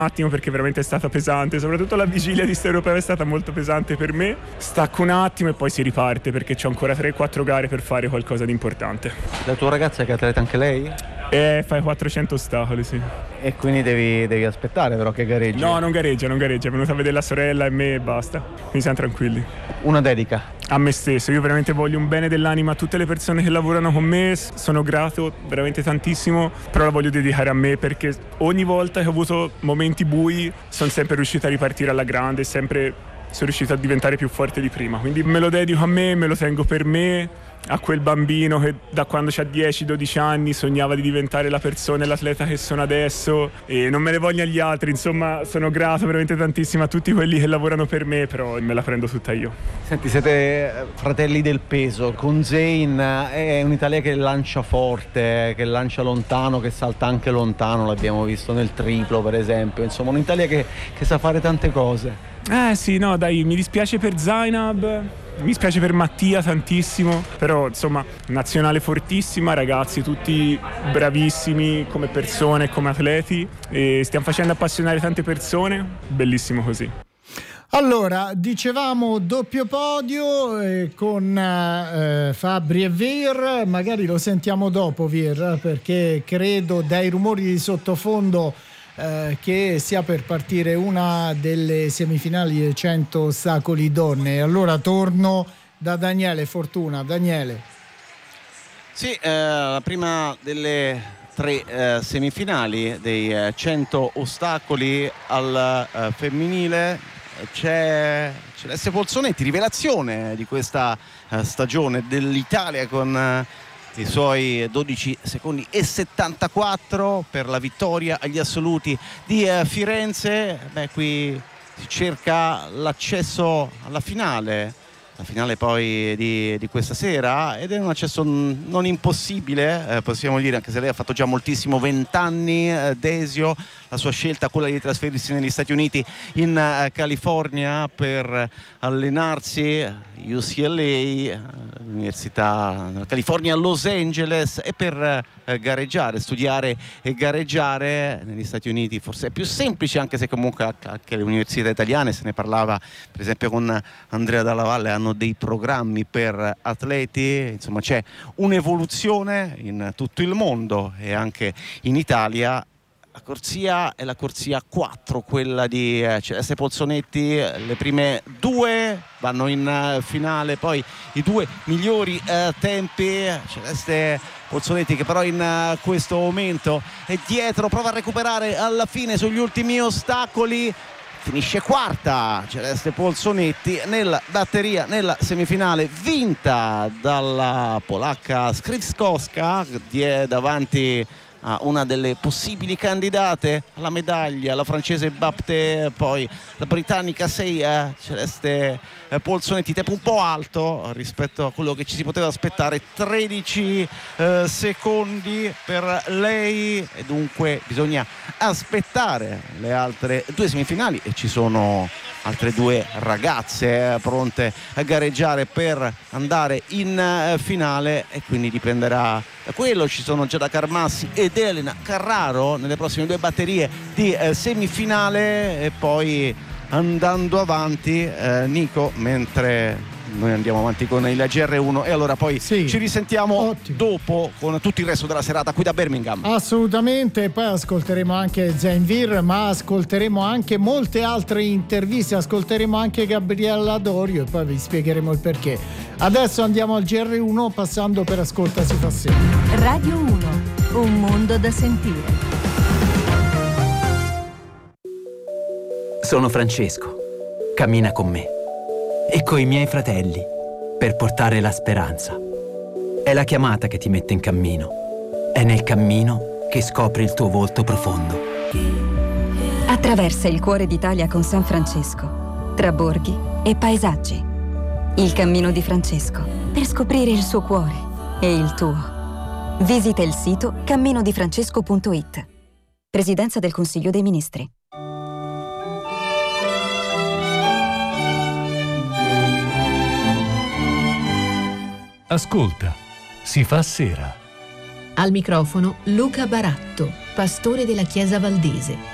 attimo perché veramente è stata pesante, soprattutto la vigilia di sto europeo è stata molto pesante per me. Stacco un attimo e poi si riparte perché c'ho ancora 3-4 gare per fare qualcosa di importante. La tua ragazza è che atleta anche lei? Fai 400 ostacoli, sì. E quindi devi aspettare però che gareggi? No, non gareggia, è venuta a vedere la sorella e me e basta, quindi siamo tranquilli. Una dedica? A me stesso, io veramente voglio un bene dell'anima a tutte le persone che lavorano con me, sono grato veramente tantissimo, però la voglio dedicare a me perché ogni volta che ho avuto momenti bui sono sempre riuscito a ripartire alla grande, sempre sono riuscito a diventare più forte di prima, quindi me lo dedico a me lo tengo per me, a quel bambino che da quando c'ha 10-12 anni sognava di diventare la persona e l'atleta che sono adesso, e non me ne voglio agli altri, insomma sono grato veramente tantissimo a tutti quelli che lavorano per me, però me la prendo tutta io. Senti, siete fratelli del peso, con Zain è un'Italia che lancia forte, che lancia lontano, che salta anche lontano, l'abbiamo visto nel triplo per esempio, insomma un'Italia che sa fare tante cose. Sì, no dai, mi dispiace per Zainab, mi dispiace per Mattia tantissimo, però insomma nazionale fortissima, ragazzi tutti bravissimi come persone e come atleti, e stiamo facendo appassionare tante persone, bellissimo così. Allora, dicevamo doppio podio con Fabri e Vir, magari lo sentiamo dopo Vir, perché credo dai rumori di sottofondo che sia per partire una delle semifinali dei 100 ostacoli donne. Allora torno da Daniele Fortuna. Daniele. Sì, la prima delle 3 semifinali dei 100 ostacoli al femminile. C'è Celeste Polzonetti, rivelazione di questa stagione dell'Italia con i suoi 12 secondi e 74 per la vittoria agli assoluti di Firenze. Qui si cerca l'accesso alla finale. La finale poi di questa sera, ed è un accesso non impossibile, possiamo dire, anche se lei ha fatto già moltissimo, 20 anni, Desio, la sua scelta quella di trasferirsi negli Stati Uniti in California per allenarsi UCLA, l'Università della California a Los Angeles, e per gareggiare, studiare e gareggiare negli Stati Uniti. Forse è più semplice, anche se comunque anche le università italiane, se ne parlava per esempio con Andrea Dalla Valle, hanno dei programmi per atleti, insomma c'è un'evoluzione in tutto il mondo e anche in Italia. La corsia è la corsia 4, quella di Celeste Polzonetti. Le prime 2 vanno in finale, poi i 2 migliori tempi. Celeste Polzonetti che però in questo momento è dietro, prova a recuperare alla fine sugli ultimi ostacoli. Finisce quarta Celeste Polzonetti nella batteria, nella semifinale vinta dalla polacca Skrzydkowska, davanti a una delle possibili candidate alla medaglia, la francese Bapte, poi la britannica Celeste Polzonetti. Tempo un po' alto rispetto a quello che ci si poteva aspettare, 13 secondi per lei, e dunque bisogna aspettare le altre 2 semifinali, e ci sono altre 2 ragazze pronte a gareggiare per andare in finale, e quindi dipenderà da quello. Ci sono Giada Carmassi ed Elena Carraro nelle prossime 2 batterie di semifinale, e poi andando avanti Nico, mentre noi andiamo avanti con il GR1, e allora poi ci risentiamo dopo con tutto il resto della serata qui da Birmingham. Assolutamente, poi ascolteremo anche Zain Vir, ma ascolteremo anche molte altre interviste, ascolteremo anche Gabriella Dorio e poi vi spiegheremo il perché. Adesso andiamo al GR1 passando per Ascolta si fa sempre. Radio 1, un mondo da sentire. Sono Francesco, cammina con me e coi miei fratelli per portare la speranza. È la chiamata che ti mette in cammino, è nel cammino che scopri il tuo volto profondo. Attraversa il cuore d'Italia con San Francesco, tra borghi e paesaggi. Il cammino di Francesco, per scoprire il suo cuore e il tuo. Visita il sito camminodifrancesco.it. Presidenza del Consiglio dei Ministri. Ascolta, si fa sera. Al microfono Luca Baratto, pastore della Chiesa Valdese.